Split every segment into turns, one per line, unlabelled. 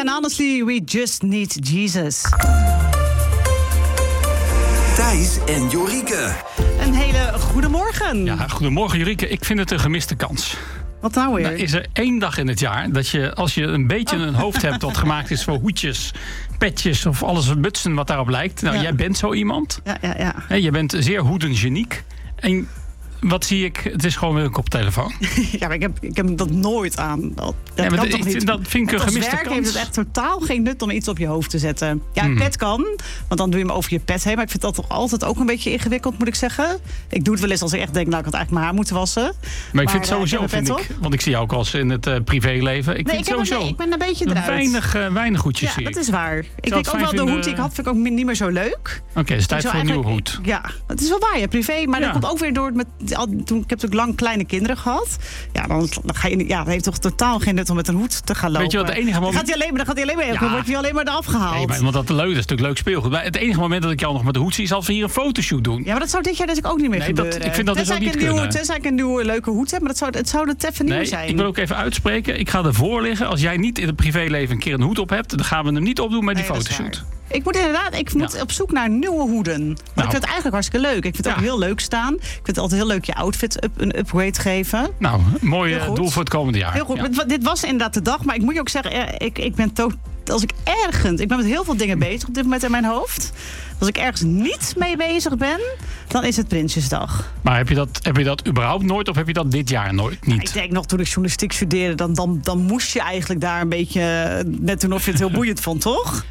and honestly, we just need Jesus.
Thijs en Jorike.
Een hele goede morgen.
Ja, goedemorgen Jorike. Ik vind het een gemiste kans.
Wat nou weer?
Nou, is er 1 dag in het jaar dat je, als je een beetje een hoofd hebt dat gemaakt is voor hoedjes, petjes of alles mutsen wat daarop lijkt. Nou, jij bent zo iemand.
Ja.
Je bent zeer hoedengeniek. En wat zie ik? Het is gewoon weer een koptelefoon.
Ja, maar ik heb dat nooit aan. Dat kan toch niet?
Dat vind ik een gemiste
kans. Als werk heeft het echt totaal geen nut om iets op je hoofd te zetten. Ja, een pet kan, want dan doe je hem over je pet heen. Maar ik vind dat toch altijd ook een beetje ingewikkeld, moet ik zeggen. Ik doe het wel eens als ik echt denk, nou, ik had eigenlijk mijn haar moeten wassen.
Maar ik vind sowieso, want ik zie jou ook als in het privéleven. Ik
ben een beetje eruit.
Weinig hoedjes zie ik.
Ja, dat is waar. Ik denk ook wel de hoed die ik had, vind ik ook niet meer zo leuk.
Oké, het is tijd voor een nieuwe hoed.
Ja, het is wel waar, ja, privé. Maar dat komt ook weer door ik heb natuurlijk lang kleine kinderen gehad. Ja, dan ga je. Ja, het heeft toch totaal geen nut om met een hoed te gaan lopen.
Weet je wat, het enige moment...
Dan gaat hij alleen maar. Dan wordt hij alleen maar eraf gehaald.
Nee, want dat is natuurlijk leuk speelgoed. Maar het enige moment dat ik jou nog met de hoed zie, is als we hier een fotoshoot doen.
Ja, maar dat zou dit jaar dus ook niet meer gebeuren.
Ik vind dat dus ook niet kunnen.
Tenzij ik een nieuwe leuke hoed heb, maar het zou het even nieuw zijn.
Ik wil ook even uitspreken. Ik ga ervoor liggen. Als jij niet in het privéleven een keer een hoed op hebt, dan gaan we hem niet opdoen met die fotoshoot.
Ik moet op zoek naar nieuwe hoeden. Want ik vind het eigenlijk hartstikke leuk. Ik vind het ook heel leuk staan. Ik vind het altijd heel leuk je outfit een upgrade geven.
Nou, mooi doel voor het komende jaar.
Heel goed. Ja. Dit was inderdaad de dag. Maar ik moet je ook zeggen, ik ben ik ben met heel veel dingen bezig op dit moment in mijn hoofd. Als ik ergens niet mee bezig ben, dan is het Prinsjesdag.
Maar heb je dat überhaupt nooit of heb je dat dit jaar nooit niet?
Ik denk nog toen ik journalistiek studeerde, dan moest je eigenlijk daar een beetje net doen of je het heel boeiend vond, toch?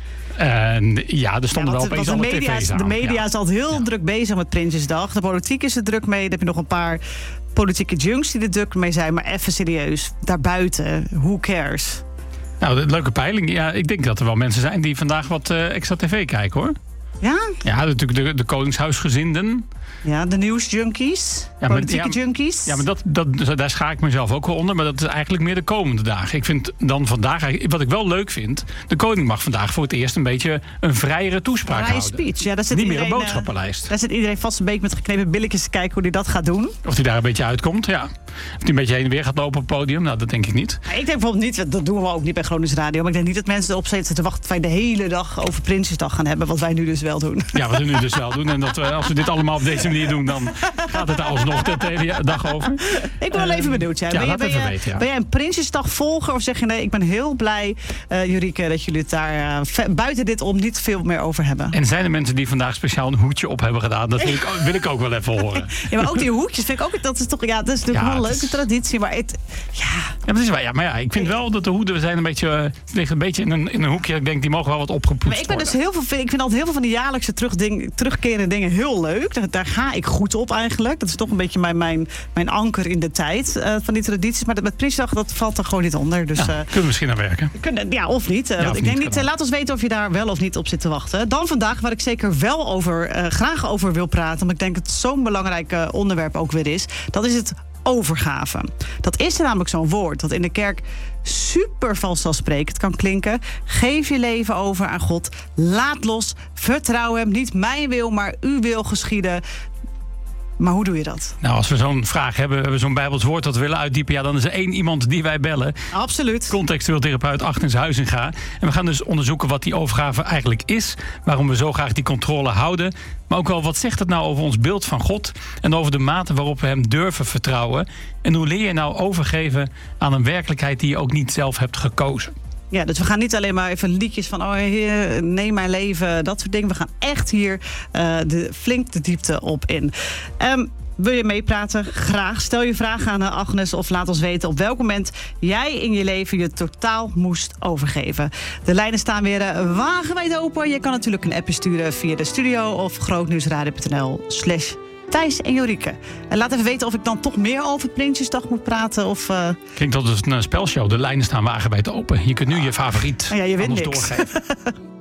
Ja, er stonden wel opeens alle tv's aan.
De media is altijd heel druk bezig met Prinsjesdag. De politiek is er druk mee. Dan heb je nog een paar politieke junks die er druk mee zijn. Maar even serieus, daarbuiten, who cares?
Nou, de leuke peiling. Ja, ik denk dat er wel mensen zijn die vandaag wat extra tv kijken, hoor.
Ja?
Ja, natuurlijk de koningshuisgezinden.
Ja, de nieuwsjunkies. Politieke junkies.
Ja, maar daar schaar ik mezelf ook wel onder. Maar dat is eigenlijk meer de komende dagen. Ik vind dan vandaag, wat ik wel leuk vind, de koning mag vandaag voor het eerst een beetje een vrijere toespraak houden.
Speech. Ja, daar zit
niet meer een boodschappenlijst.
Daar zit iedereen vast een beetje met geknepen billetjes te kijken hoe hij dat gaat doen.
Of hij daar een beetje uitkomt, ja. Of hij een beetje heen en weer gaat lopen op het podium. Nou, dat denk ik niet.
Ja, ik denk bijvoorbeeld niet, dat doen we ook niet bij Gronings Radio. Maar ik denk niet dat mensen erop zitten te wachten dat wij de hele dag over Prinsjesdag gaan hebben. Wat wij nu dus wel doen.
Ja, wat we nu dus wel doen. En dat als we dit allemaal op deze manier doen, dan gaat het alsnog de hele dag over.
Ik ben wel even benieuwd. Ben jij een Prinsjesdag volger of zeg je nee, ik ben heel blij, Jorike, dat jullie het daar buiten dit om niet veel meer over hebben.
En zijn er mensen die vandaag speciaal een hoedje op hebben gedaan? Dat wil ik ook wel even horen.
Ja, maar ook die hoedjes vind ik ook, dat is natuurlijk wel een leuke traditie. Maar
dat is waar. Ja, maar ik vind wel dat de hoeden zijn liggen een beetje in een hoekje. Ik denk, die mogen wel wat opgepoetst worden.
Ik vind altijd heel veel van die jaarlijkse terugkerende dingen heel leuk. Daar ga ik goed op eigenlijk. Dat is toch een beetje mijn anker in de tijd van die tradities. Maar met Prinsjesdag, dat valt er gewoon niet onder. Dus,
kunnen we misschien aan werken.
Ja, of niet. Ik denk niet. Laat ons weten of je daar wel of niet op zit te wachten. Dan vandaag, waar ik zeker wel graag over wil praten. Want ik denk dat het zo'n belangrijk onderwerp ook weer is. Dat is het overgave. Dat is er namelijk zo'n woord dat in de kerk super vanzelfsprekend kan klinken. Geef je leven over aan God. Laat los. Vertrouw hem. Niet mijn wil, maar uw wil geschieden. Maar hoe doe je dat?
Nou, als we zo'n vraag hebben, zo'n Bijbels woord dat we willen uitdiepen, ja, dan is er 1 iemand die wij bellen.
Absoluut.
Contextueel therapeut Agnes Huizinga. En we gaan dus onderzoeken wat die overgave eigenlijk is. Waarom we zo graag die controle houden. Maar ook wel, wat zegt het nou over ons beeld van God? En over de mate waarop we hem durven vertrouwen. En hoe leer je nou overgeven aan een werkelijkheid die je ook niet zelf hebt gekozen?
Ja, dus we gaan niet alleen maar even liedjes van neem mijn leven, dat soort dingen. We gaan echt hier flink de diepte op in. Wil je meepraten? Graag. Stel je vraag aan Agnes of laat ons weten op welk moment jij in je leven je totaal moest overgeven. De lijnen staan weer wagenwijd open. Je kan natuurlijk een appje sturen via de studio of grootnieuwsradio.nl/Thijs en Jorike. En laat even weten of ik dan toch meer over Prinsjesdag moet praten.
Klinkt dat als een spelshow. De lijnen staan wagenwijd open. Je kunt nu je favoriet
je wint
aan ons
niks.
doorgeven.